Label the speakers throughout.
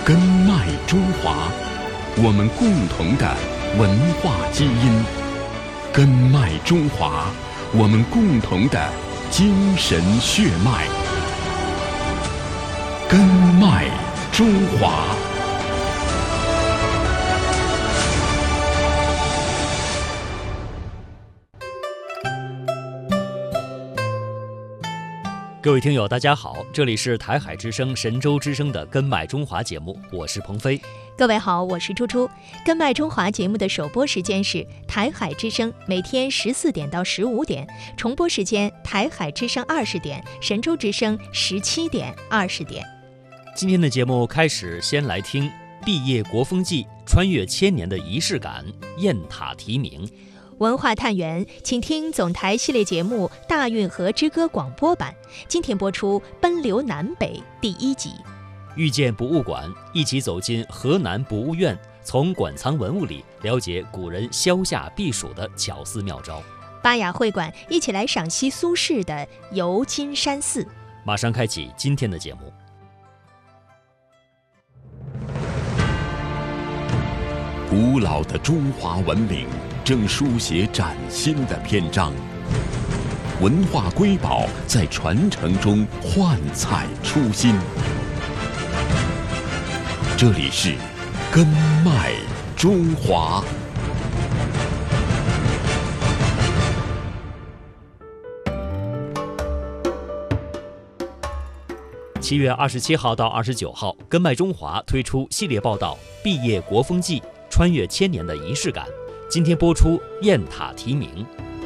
Speaker 1: 根脉中华，我们共同的文化基因。根脉中华，我们共同的精神血脉。根脉中华。
Speaker 2: 各位听友大家好，这里是台海之声神州之声的根脉中华节目，我是鹏飞。
Speaker 3: 各位好，我是朱朱。根脉中华节目的首播时间是台海之声每天14点到15点，重播时间台海之声20点，神州之声17点、20点。
Speaker 2: 今天的节目开始，先来听毕业国风祭，穿越千年的仪式感，雁塔题名。
Speaker 3: 文化探源，请听总台系列节目《大运河之歌》广播版，今天播出《奔流南北》第1集。
Speaker 2: 遇见博物馆，一起走进河南博物院，从馆藏文物里了解古人消夏避暑的巧思妙招。
Speaker 3: 巴雅会馆，一起来赏析苏轼的《游金山寺》。
Speaker 2: 马上开启今天的节目。
Speaker 1: 古老的中华文明正书写崭新的篇章，文化瑰宝在传承中焕彩初心。这里是根脉中华。
Speaker 2: 7月27号到29号，根脉中华推出系列报道《毕业国风祭，穿越千年的仪式感》。今天播出雁塔题名。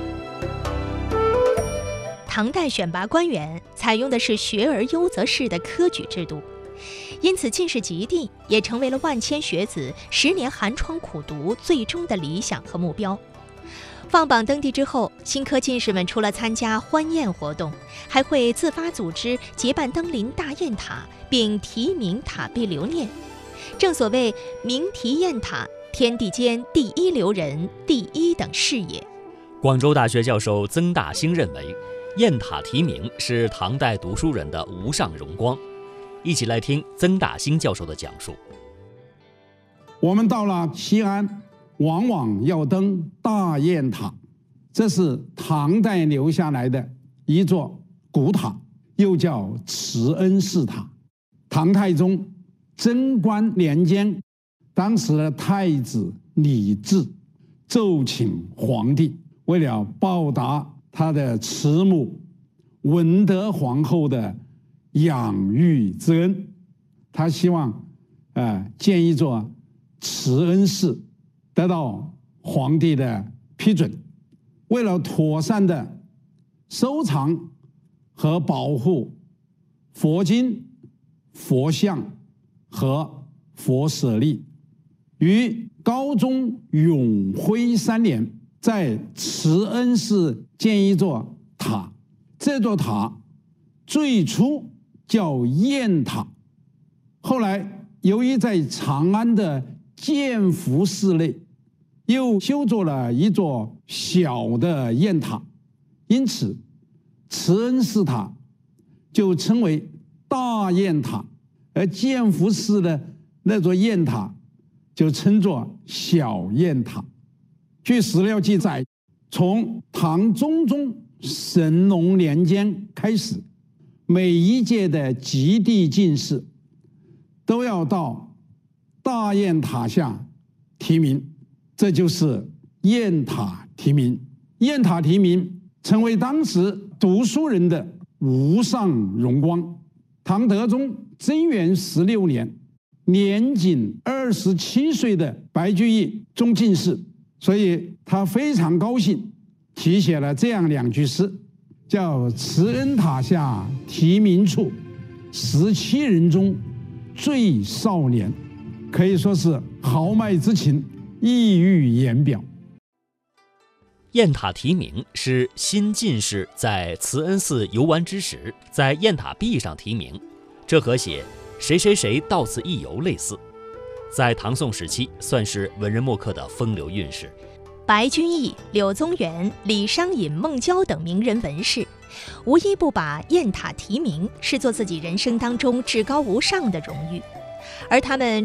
Speaker 3: 唐代选拔官员采用的是学而优则仕的科举制度，因此进士及第也成为了万千学子10年寒窗苦读最终的理想和目标。放榜登第之后，新科进士们除了参加欢宴活动，还会自发组织结伴登临大雁塔，并题名塔壁留念。正所谓名题雁塔，天地间第一留人，第一等事也。
Speaker 2: 广州大学教授曾大兴认为，雁塔题名是唐代读书人的无上荣光。一起来听曾大兴教授的讲述。
Speaker 4: 我们到了西安，往往要登大雁塔，这是唐代留下来的一座古塔，又叫慈恩寺塔。唐太宗贞观年间，当时的太子李治奏请皇帝，为了报答他的慈母文德皇后的养育之恩，他希望建一座慈恩寺，得到皇帝的批准。为了妥善的收藏和保护佛经、佛像和佛舍利，于高宗永徽3年，在慈恩寺建一座塔。这座塔最初叫雁塔，后来由于在长安的建福寺内又修筑了一座小的雁塔，因此慈恩寺塔就称为大雁塔，而建福寺的那座雁塔就称作小雁塔。据史料记载，从唐中宗神龙年间开始，每一届的及第进士都要到大雁塔下题名，这就是雁塔题名。雁塔题名成为当时读书人的无上荣光。唐德宗贞元16年，年仅27岁的白居易中进士，所以他非常高兴，题写了这样2句诗，叫慈恩塔下题名处，17人中最少年，可以说是豪迈之情溢于言表。
Speaker 2: 雁塔题名是新进士在慈恩寺游玩之时，在雁塔壁上题名，这和写谁谁谁到此一游类似。在唐宋时期算是文人墨客的风流韵事。
Speaker 3: 白居易、柳宗元、李商隐、孟郊等名人文士，无一不把雁塔题名视作自己人生当中至高无上的荣誉。 而他们